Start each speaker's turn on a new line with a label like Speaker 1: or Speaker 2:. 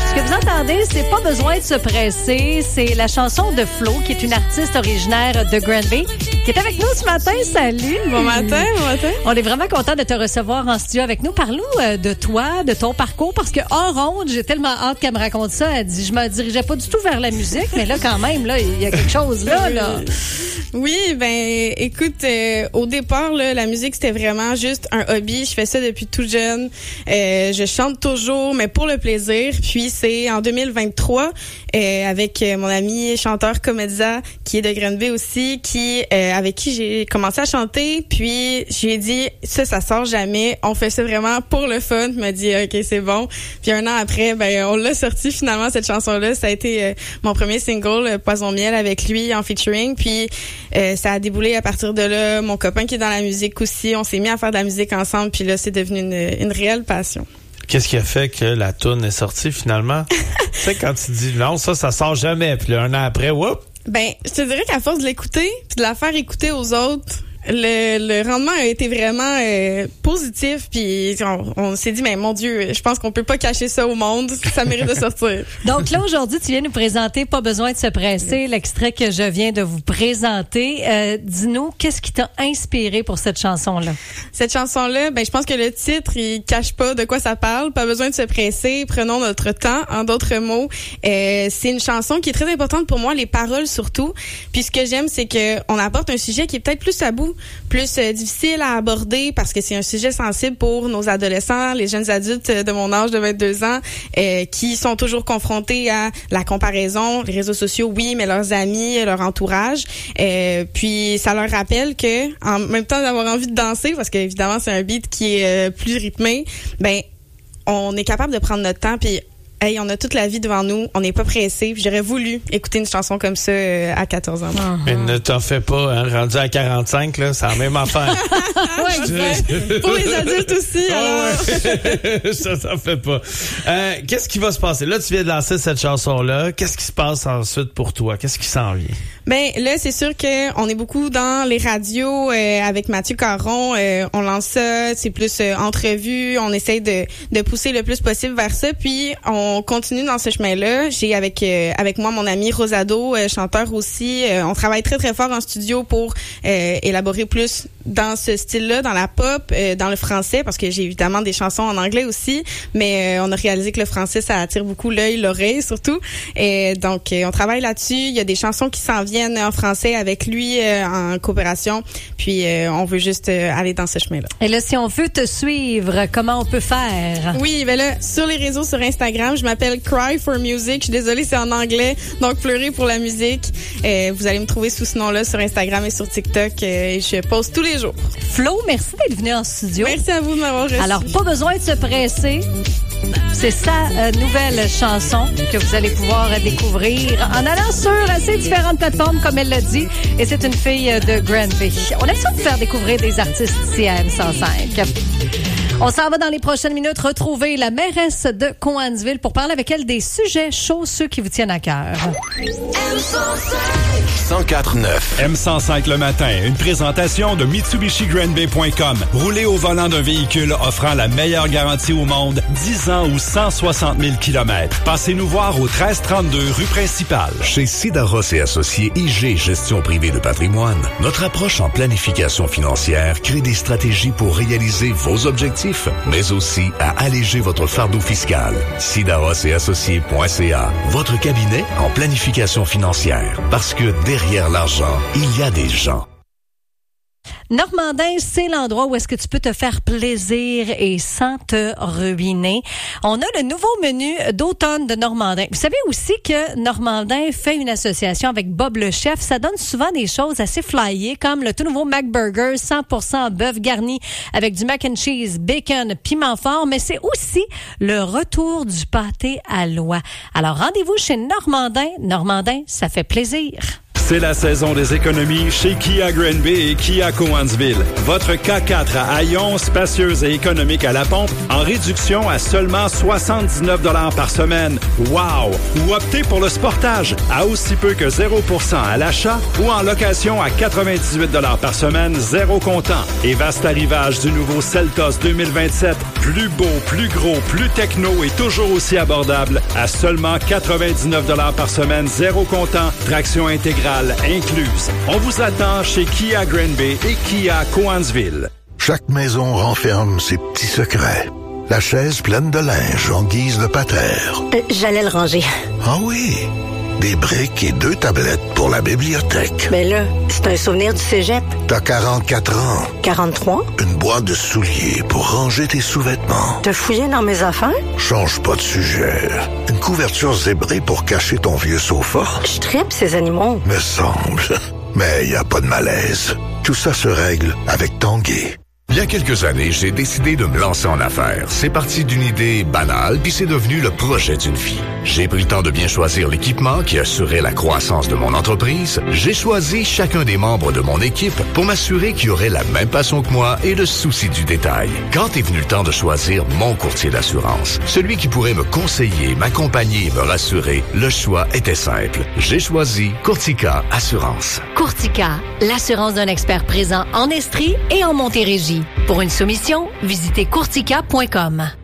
Speaker 1: Ce que vous entendez, c'est pas besoin de se presser. C'est la chanson de Flo, qui est une artiste originaire de Granby, qui est avec nous ce matin. Salut!
Speaker 2: Bon matin, bon matin.
Speaker 1: On est vraiment content de te recevoir en studio avec nous. Parle-nous de toi, de ton parcours, parce que hors onde, j'ai tellement hâte qu'elle me raconte ça. Elle dit, je me dirigeais pas du tout vers la musique, mais là, quand même, là, il y a quelque chose là.
Speaker 2: Oui, ben, écoute, au départ, là, la musique, c'était vraiment juste un hobby. Je fais ça depuis tout jeune. Je chante toujours, mais pour le plaisir. Puis c'est en 2023, avec mon ami chanteur Comédia, qui est de Granby aussi, avec qui j'ai commencé à chanter. Puis j'ai dit, ça sort jamais. On fait ça vraiment pour le fun. Il m'a dit, OK, c'est bon. Puis un an après, ben, on l'a sorti finalement, cette chanson-là. Ça a été mon premier single, Poison Miel, avec lui en featuring. Puis ça a déboulé à partir de là. Mon copain qui est dans la musique aussi, on s'est mis à faire de la musique ensemble. Puis là, c'est devenu une réelle passion.
Speaker 3: Qu'est-ce qui a fait que la toune est sortie finalement? Tu sais, quand tu dis non, ça sort jamais. Puis là, un an après, whoop!
Speaker 2: Ben, je te dirais qu'à force de l'écouter, puis de la faire écouter aux autres, le rendement a été vraiment positif, puis on s'est dit, mais mon Dieu, je pense qu'on peut pas cacher ça au monde, ça mérite de sortir.
Speaker 1: Donc là, aujourd'hui, tu viens nous présenter Pas besoin de se presser, l'extrait que je viens de vous présenter. Dis-nous, qu'est-ce qui t'a inspiré pour cette chanson-là?
Speaker 2: Cette chanson-là, ben je pense que le titre, il cache pas de quoi ça parle. Pas besoin de se presser, prenons notre temps. En d'autres mots, c'est une chanson qui est très importante pour moi, les paroles surtout. Puis ce que j'aime, c'est que on apporte un sujet qui est peut-être plus tabou, plus difficile à aborder parce que c'est un sujet sensible pour nos adolescents, les jeunes adultes de mon âge de 22 ans qui sont toujours confrontés à la comparaison, les réseaux sociaux, oui, mais leurs amis, leur entourage. Puis ça leur rappelle que en même temps d'avoir envie de danser, parce qu'évidemment c'est un beat qui est plus rythmé, ben on est capable de prendre notre temps puis hey, on a toute la vie devant nous, on n'est pas pressé. J'aurais voulu écouter une chanson comme ça à 14 ans.
Speaker 3: Mais ne t'en fais pas, hein, rendu à 45, là, c'est la même affaire.
Speaker 2: Ouais, pour les adultes aussi. Alors.
Speaker 3: Ça t'en fait pas. Qu'est-ce qui va se passer? Là, tu viens de lancer cette chanson-là. Qu'est-ce qui se passe ensuite pour toi? Qu'est-ce qui s'en vient?
Speaker 2: Ben là, c'est sûr que on est beaucoup dans les radios avec Mathieu Caron. On lance ça, c'est plus entrevue. On essaye de pousser le plus possible vers ça. Puis on continue dans ce chemin-là. J'ai avec moi mon ami Rosado, chanteur aussi. On travaille très très fort en studio pour élaborer plus dans ce style-là, dans la pop, dans le français, parce que j'ai évidemment des chansons en anglais aussi, mais on a réalisé que le français, ça attire beaucoup l'œil, l'oreille surtout. Et donc, on travaille là-dessus. Il y a des chansons qui s'en viennent en français avec lui en coopération. Puis, on veut juste aller dans ce chemin-là.
Speaker 1: Et là, si on veut te suivre, comment on peut faire?
Speaker 2: Oui, ben là, sur les réseaux, sur Instagram, je m'appelle Cry for Music. Je suis désolée, c'est en anglais, donc pleurer pour la musique. Vous allez me trouver sous ce nom-là sur Instagram et sur TikTok. Et je poste tous les jours.
Speaker 1: Flo, merci d'être venu en studio.
Speaker 2: Merci à vous de m'avoir reçu.
Speaker 1: Alors, pas besoin de se presser. C'est sa nouvelle chanson que vous allez pouvoir découvrir en allant sur ces différentes plateformes, comme elle l'a dit. Et c'est une fille de Granby. On aime ça de faire découvrir des artistes ici à M105. On s'en va dans les prochaines minutes retrouver la mairesse de Cowansville pour parler avec elle des sujets chauds, ceux qui vous tiennent à cœur.
Speaker 4: 104.9
Speaker 5: M105 le matin, une présentation de MitsubishiGranby.com. Roulez au volant d'un véhicule offrant la meilleure garantie au monde, 10 ans ou 160 000 km. Passez-nous voir au 1332 rue principale.
Speaker 4: Chez Sidaros et Associés IG Gestion privée de patrimoine, notre approche en planification financière crée des stratégies pour réaliser vos objectifs, mais aussi à alléger votre fardeau fiscal. Sidaros et Associés.ca, votre cabinet en planification financière. Parce que derrière l'argent, il y a des gens.
Speaker 1: Normandin, c'est l'endroit où est-ce que tu peux te faire plaisir et sans te ruiner. On a le nouveau menu d'automne de Normandin. Vous savez aussi que Normandin fait une association avec Bob le Chef. Ça donne souvent des choses assez flyées, comme le tout nouveau Mac Burger 100% bœuf garni avec du mac and cheese, bacon, piment fort, mais c'est aussi le retour du pâté à l'oie. Alors rendez-vous chez Normandin. Normandin, ça fait plaisir.
Speaker 5: C'est la saison des économies chez Kia Granby et Kia Cowansville. Votre K4 à haillons, spacieuse et économique à la pompe en réduction à seulement 79 $ par semaine. Wow! Ou optez pour le Sportage à aussi peu que 0% à l'achat ou en location à 98 $ par semaine, zéro comptant. Et vaste arrivage du nouveau Seltos 2027. Plus beau, plus gros, plus techno et toujours aussi abordable à seulement 99 $ par semaine, zéro comptant, traction intégrale incluse. On vous attend chez Kia Granby et Kia Cowansville.
Speaker 6: Chaque maison renferme ses petits secrets. La chaise pleine de linge en guise de patère.
Speaker 7: J'allais le ranger.
Speaker 6: Ah oui? Des briques et 2 tablettes pour la bibliothèque.
Speaker 7: Mais là, c'est un souvenir du cégep.
Speaker 6: T'as 44 ans.
Speaker 7: 43?
Speaker 6: Une boîte de souliers pour ranger tes sous-vêtements.
Speaker 7: T'as fouillé dans mes affaires?
Speaker 6: Change pas de sujet. Une couverture zébrée pour cacher ton vieux sofa.
Speaker 7: Je tripe ces animaux.
Speaker 6: Me semble. Mais y a pas de malaise. Tout ça se règle avec Tanguay.
Speaker 4: Il y a quelques années, j'ai décidé de me lancer en affaires. C'est parti d'une idée banale, puis c'est devenu le projet d'une vie. J'ai pris le temps de bien choisir l'équipement qui assurait la croissance de mon entreprise. J'ai choisi chacun des membres de mon équipe pour m'assurer qu'ils auraient la même passion que moi et le souci du détail. Quand est venu le temps de choisir mon courtier d'assurance, celui qui pourrait me conseiller, m'accompagner et me rassurer, le choix était simple. J'ai choisi Courtica Assurance.
Speaker 8: Courtica, l'assurance d'un expert présent en Estrie et en Montérégie. Pour une soumission, visitez courtica.com.